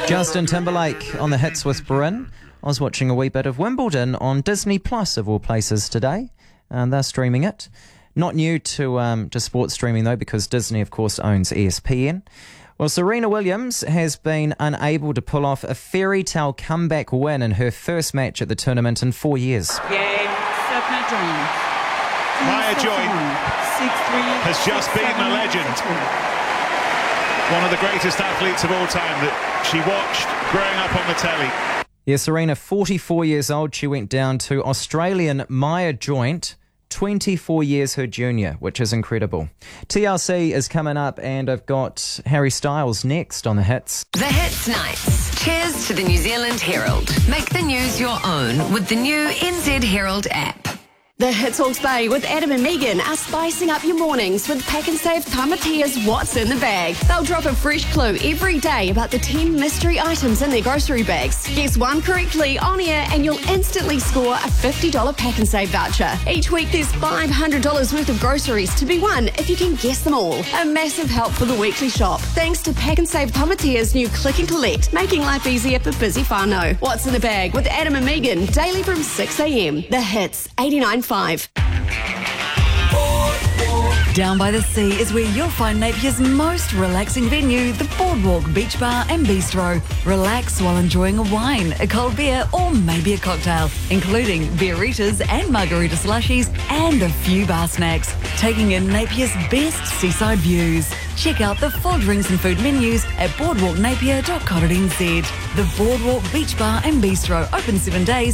Justin Timberlake on the hits with Bryn. I was watching a wee bit of Wimbledon on Disney Plus of all places today, and they're streaming it. Not new to sports streaming though, because Disney of course owns ESPN. Well, Serena Williams has been unable to pull off a fairy tale comeback win in her first match at the tournament in 4 years. Game, second round. Maya Joy has just beaten a legend. One of the greatest athletes of all time that she watched growing up on the telly. Yeah, Serena, 44 years old. She went down to Australian Maya Joint, 24 years her junior, which is incredible. TLC is coming up, and I've got Harry Styles next on the hits. The Hits Nights. Cheers to the New Zealand Herald. Make the news your own with the new NZ Herald app. The Hits Hawke's Bay with Adam and Megan are spicing up your mornings with Pack and Save Tamatia's What's in the Bag. They'll drop a fresh clue every day about the 10 mystery items in their grocery bags. Guess one correctly on air and you'll instantly score a $50 Pack and Save voucher. Each week there's $500 worth of groceries to be won if you can guess them all. A massive help for the weekly shop. Thanks to Pack and Save Tamatia's new Click and Collect, making life easier for busy whānau. What's in the Bag with Adam and Megan, daily from 6 a.m. The Hits, 89.5. Down by the sea is where you'll find Napier's most relaxing venue, the Boardwalk Beach Bar and Bistro. Relax while enjoying a wine, a cold beer or maybe a cocktail, including beeritas and margarita slushies and a few bar snacks, taking in Napier's best seaside views. Check out the full drinks and food menus at boardwalknapier.co.nz. The Boardwalk Beach Bar and Bistro, open 7 days